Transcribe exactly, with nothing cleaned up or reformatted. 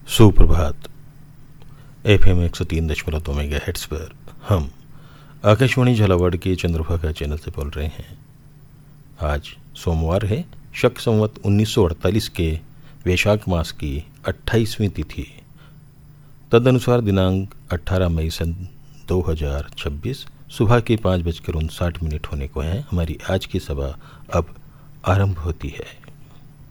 सुप्रभात। F M एक सौ तीन दशमलव दो मेगा हेड्स पर हम आकाशवाणी झालावाड़ के चंद्रभागा चैनल से बोल रहे हैं। आज सोमवार है, शक संवत उन्नीस सौ अड़तालीस के वैशाख मास की अट्ठाईसवीं तिथि, तदनुसार दिनांक अठारह मई सन दो हज़ार छब्बीस सुबह के पाँच बजकर उनसाठ मिनट होने को हैं। हमारी आज की सभा अब आरंभ होती है।